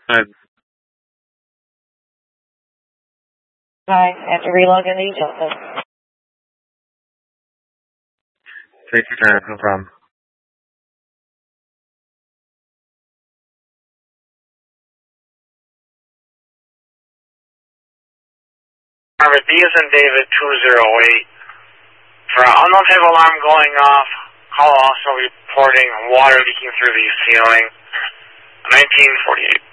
Hi, Hi, I have to relog into the office. take your time, no problem. Robert, D is in David 208. For an unknown type alarm going off, call also reporting water leaking through the ceiling. 1948.